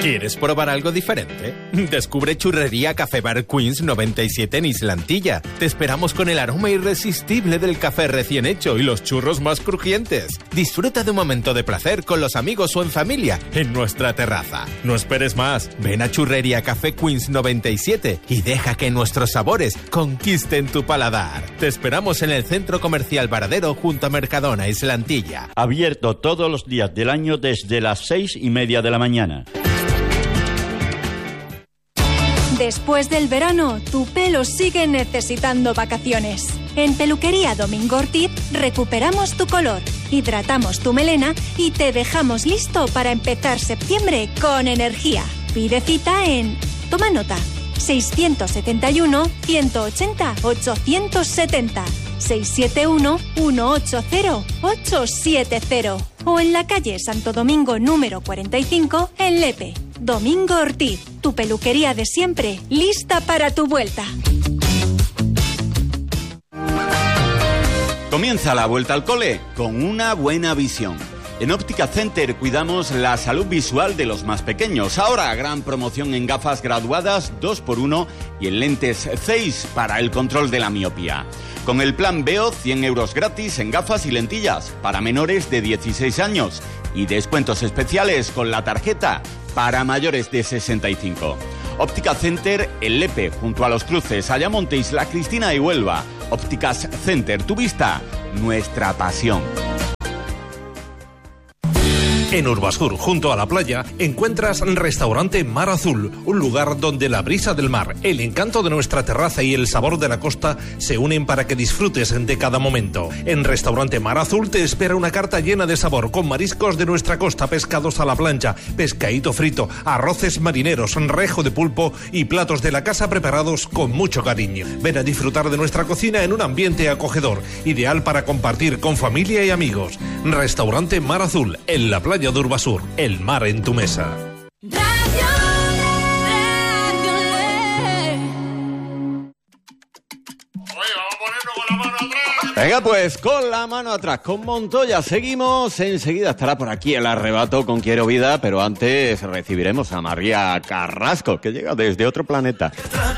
¿Quieres probar algo diferente? Descubre Churrería Café Bar Queens 97 en Islantilla. Te esperamos con el aroma irresistible del café recién hecho y los churros más crujientes. Disfruta de un momento de placer con los amigos o en familia en nuestra terraza. No esperes más. Ven a Churrería Café Queens 97 y deja que nuestros sabores conquisten tu paladar. Te esperamos en el Centro Comercial Varadero junto a Mercadona, Islantilla. Abierto todos los días del año desde las 6:30 de la mañana. Después del verano, tu pelo sigue necesitando vacaciones. En Peluquería Domingo Ortiz recuperamos tu color, hidratamos tu melena y te dejamos listo para empezar septiembre con energía. Pide cita en... Toma nota. 671-180-870. 671-180-870. O en la calle Santo Domingo número 45 en Lepe. Domingo Ortiz, tu peluquería de siempre, lista para tu vuelta. Comienza la vuelta al cole con una buena visión. En Óptica Center cuidamos la salud visual de los más pequeños. Ahora gran promoción en gafas graduadas 2x1 y en lentes Zeiss para el control de la miopía. Con el plan Veo, 100 euros gratis en gafas y lentillas para menores de 16 años y descuentos especiales con la tarjeta para mayores de 65. Óptica Center en Lepe, junto a Los Cruces, Ayamonte, Isla Cristina y Huelva. Ópticas Center, tu vista, nuestra pasión. En Urbasur, junto a la playa, encuentras Restaurante Mar Azul, un lugar donde la brisa del mar, el encanto de nuestra terraza y el sabor de la costa se unen para que disfrutes de cada momento. En Restaurante Mar Azul te espera una carta llena de sabor, con mariscos de nuestra costa, pescados a la plancha, pescadito frito, arroces marineros, rejo de pulpo y platos de la casa preparados con mucho cariño. Ven a disfrutar de nuestra cocina en un ambiente acogedor, ideal para compartir con familia y amigos. Restaurante Mar Azul, en la playa de Urbasur, el mar en tu mesa. Venga, pues con la mano atrás, con Montoya seguimos. Enseguida estará por aquí el arrebato con Quiero Vida, pero antes recibiremos a María Carrasco, que llega desde otro planeta.